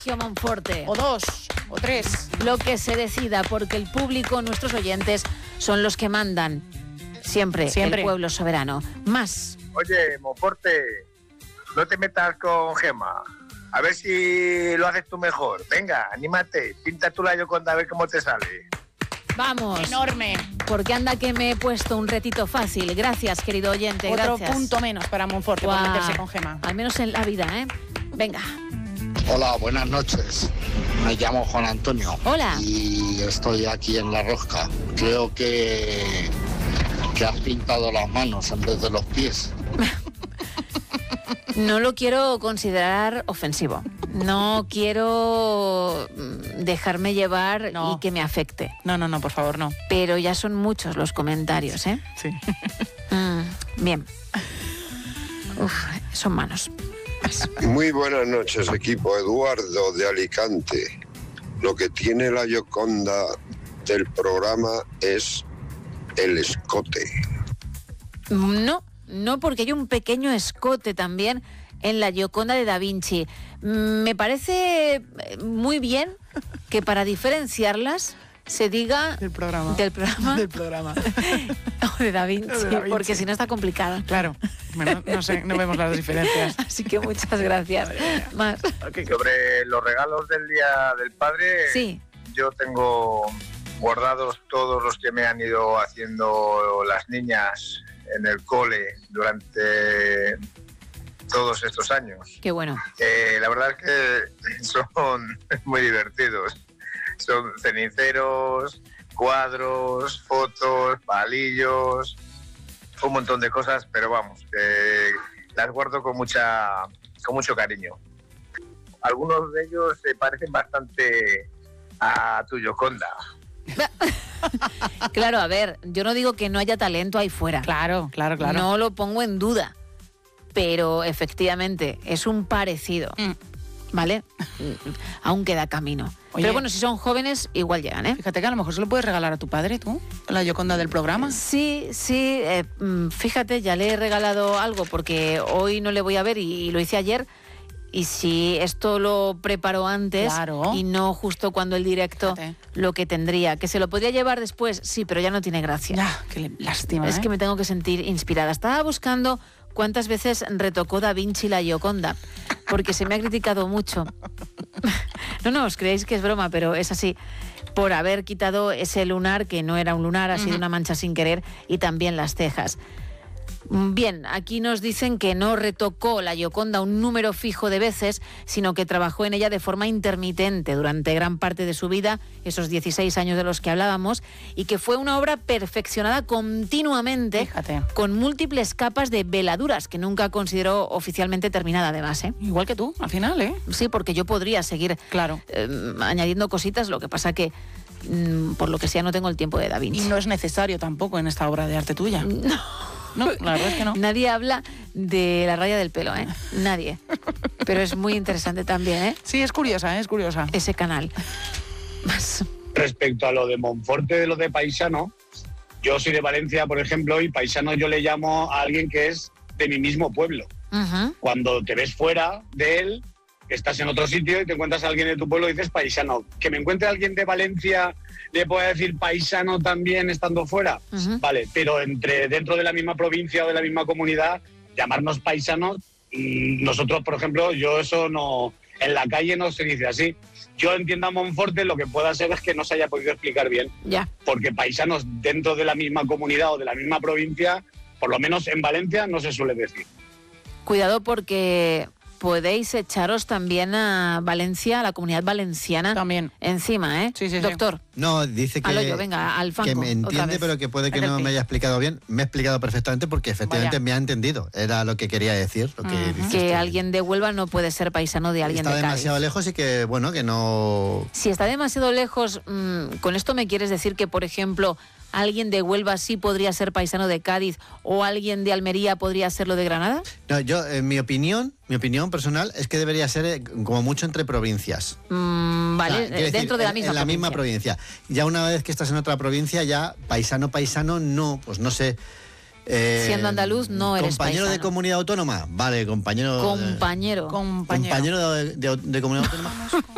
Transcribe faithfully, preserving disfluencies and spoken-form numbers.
Monforte. O dos, o tres. Lo que se decida, porque el público, nuestros oyentes, son los que mandan. Siempre, Siempre. el pueblo soberano. Más. Oye, Monforte, no te metas con Gema. A ver si lo haces tú mejor. Venga, anímate. Pinta tú la Yoconda a ver cómo te sale. Vamos. Enorme. Porque anda que me he puesto un retito fácil. Gracias, querido oyente. Otro Gracias. punto menos para Monforte por Guau. meterse con Gema. Al menos en la vida, ¿eh? Venga. Hola, buenas noches. Me llamo Juan Antonio. Hola. Y estoy aquí en La Rosca. Creo que, que has pintado las manos en vez de los pies. No lo quiero considerar ofensivo. No quiero dejarme llevar No. y que me afecte. No, no, no, por favor, no. Pero ya son muchos los comentarios, ¿eh? Sí. Mm, bien. Uf, son manos. Muy buenas noches, equipo. Eduardo de Alicante. Lo que tiene la Yoconda del programa es el escote. No, no, porque hay un pequeño escote también en la Gioconda de Da Vinci. Me parece muy bien que para diferenciarlas se diga Del programa. del programa Del programa. o de Da Vinci, O de Da Vinci. porque si no está complicada. Claro. Bueno, no sé, no vemos las diferencias. Así que muchas gracias. Más. Sobre los regalos del Día del Padre, Sí. yo tengo guardados todos los que me han ido haciendo las niñas en el cole durante todos estos años. Qué bueno. Eh, la verdad es que son muy divertidos. Son ceniceros, cuadros, fotos, palillos, un montón de cosas, pero vamos, que las guardo con mucha, con mucho cariño. Algunos de ellos se parecen bastante a tu Yoconda. Claro, a ver, yo no digo que no haya talento ahí fuera. Claro, claro, claro. No lo pongo en duda. Pero efectivamente es un parecido. Mm. ¿Vale? Aún queda camino. Oye. Pero bueno, si son jóvenes, igual llegan, ¿eh? Fíjate que a lo mejor se lo puedes regalar a tu padre, tú, la Yoconda del programa. Sí, sí. Eh, fíjate, ya le he regalado algo porque hoy no le voy a ver y, y lo hice ayer. Y si esto lo preparó antes Claro. y no justo cuando el directo, Fíjate. lo que tendría. Que se lo podría llevar después, sí, pero ya no tiene gracia. Ya, qué lástima, Es ¿eh? que me tengo que sentir inspirada. Estaba buscando cuántas veces retocó Da Vinci la Gioconda, porque se me ha criticado mucho. No, no, os creéis que es broma, pero es así. Por haber quitado ese lunar, que no era un lunar, ha sido una mancha sin querer, y también las cejas. Bien, aquí nos dicen que no retocó la Gioconda un número fijo de veces, sino que trabajó en ella de forma intermitente durante gran parte de su vida, esos dieciséis años de los que hablábamos, y que fue una obra perfeccionada continuamente, Fíjate. con múltiples capas de veladuras, que nunca consideró oficialmente terminada además, ¿eh? Igual que tú, al final, ¿eh? Sí, porque yo podría seguir Claro. eh, añadiendo cositas, lo que pasa que, mm, por lo que sea, no tengo el tiempo de Da Y Vinci. no es necesario tampoco en esta obra de arte tuya. No. No, la verdad es que no. Nadie habla de la raya del pelo, ¿eh? Nadie. Pero es muy interesante también, ¿eh? Sí, es curiosa, ¿eh? es curiosa. Ese canal. Más. Respecto a lo de Monforte, de lo de paisano, yo soy de Valencia, por ejemplo, y paisano yo le llamo a alguien que es de mi mismo pueblo. Uh-huh. Cuando te ves fuera de él, estás en otro sitio y te encuentras a alguien de tu pueblo y dices paisano. Que me encuentre alguien de Valencia, le pueda decir paisano también estando fuera. Uh-huh. Vale, pero entre dentro de la misma provincia o de la misma comunidad, llamarnos paisanos, mmm, nosotros, por ejemplo, yo eso no... En la calle no se dice así. Yo entiendo a Monforte, lo que pueda ser es que no se haya podido explicar bien. Ya. Porque paisanos dentro de la misma comunidad o de la misma provincia, por lo menos en Valencia, no se suele decir. Cuidado porque podéis echaros también a Valencia, a la comunidad valenciana. También. Encima, ¿eh? Sí, sí, sí. Doctor. No, dice que, Halo yo, venga, al fango, que me otra entiende, vez. pero que puede que Haz el no pi. me haya explicado bien. Me he explicado perfectamente porque efectivamente Vaya. me ha entendido. Era lo que quería decir. Lo que Ujú. dices Que tú. alguien de Huelva no puede ser paisano de alguien Está de Cádiz. demasiado lejos y que, bueno, que no... Si está demasiado lejos, mmm, ¿con esto me quieres decir que, por ejemplo, alguien de Huelva sí podría ser paisano de Cádiz o alguien de Almería podría serlo de Granada? No, yo, en mi opinión, mi opinión personal es que debería ser eh, como mucho entre provincias. Mm, vale, O sea, quiero eh, dentro decir, de la en- misma en la misma provincia. Ya una vez que estás en otra provincia, ya paisano, paisano, no, pues no sé. eh, Siendo andaluz, no eres compañero de paisano. comunidad autónoma, vale, compañero. de- Compañero. Compañero. compañero de, de- de comunidad autónoma.